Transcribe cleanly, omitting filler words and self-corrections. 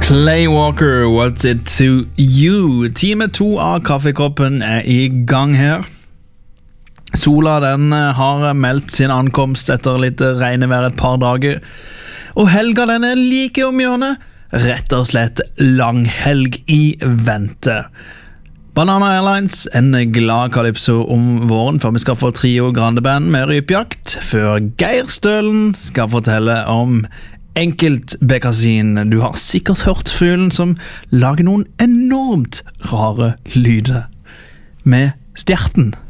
Clay Walker, What's It To You? Time 2 av Kaffekoppen I gang her. Sola den har meldt sin ankomst etter litt regnevær et par dager. Og helga den like om hjørnet. Rett og slett langhelg I vente. Banana Airlines, en glad kalypso om våren før vi skal få Trio Grande Band med rypjakt, før Geir Stølen skal fortelle om enkeltbekkasin. Du har sikkert hørt fuglen som lager noen enormt rare lyder med stjerten.